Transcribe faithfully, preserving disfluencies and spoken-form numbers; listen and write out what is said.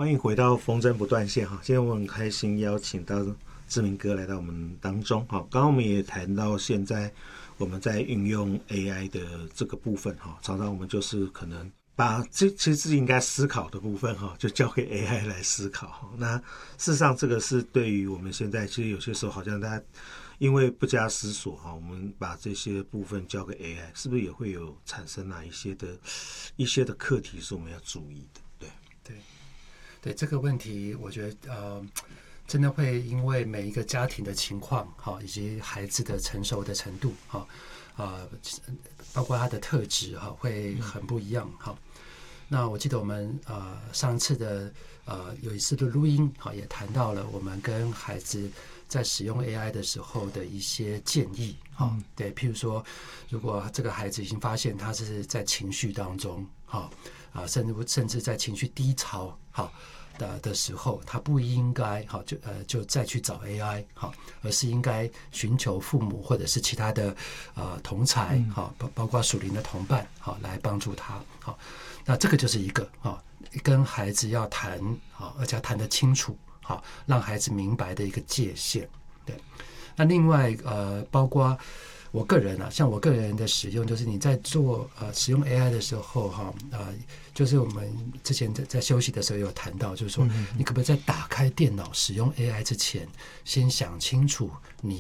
欢迎回到风筝不断线哈，今天我很开心邀请到志明哥来到我们当中哈。刚刚我们也谈到现在我们在运用 A I 的这个部分哈，常常我们就是可能把这其实自己应该思考的部分哈，就交给 A I 来思考。那事实上这个是对于我们现在其实有些时候好像大家因为不加思索哈，我们把这些部分交给 A I， 是不是也会有产生哪一些的一些的课题是我们要注意的？对对对，这个问题我觉得呃，真的会因为每一个家庭的情况哈，以及孩子的成熟的程度哈，呃，包括他的特质哈，会很不一样哈。那我记得我们呃上次的呃有一次的录音哈，也谈到了我们跟孩子在使用 A I 的时候的一些建议哈、嗯。对，譬如说，如果这个孩子已经发现他是在情绪当中哈啊，甚至甚至在情绪低潮哈的的时候，他不应该哈就呃就再去找 A I 哈，而是应该寻求父母或者是其他的呃同才哈，包包括属灵的同伴哈来帮助他哈。那这个就是一个啊，跟孩子要谈啊，而且要谈得清楚，好，让孩子明白的一个界限。对，那另外呃，包括我个人啊，像我个人的使用，就是你在做呃使用 A I 的时候哈，呃，就是我们之前在在休息的时候有谈到，就是说你可不可以在打开电脑使用 A I 之前，先想清楚你